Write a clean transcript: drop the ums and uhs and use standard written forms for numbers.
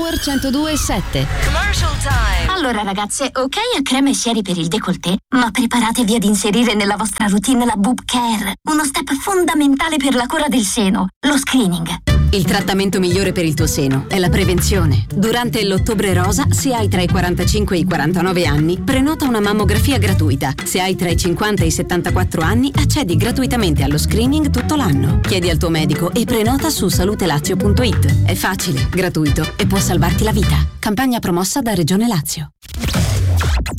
Power 102.7. Commercial time. Allora ragazze, ok a crema e sieri per il décolleté, ma preparatevi ad inserire nella vostra routine la boob care, uno step fondamentale per la cura del seno, lo screening. Il trattamento migliore per il tuo seno è la prevenzione. Durante l'Ottobre Rosa, se hai tra i 45 e i 49 anni, prenota una mammografia gratuita. Se hai tra i 50 e i 74 anni, accedi gratuitamente allo screening tutto l'anno. Chiedi al tuo medico e prenota su salutelazio.it. È facile, gratuito e può salvarti la vita. Campagna promossa da Regione Lazio.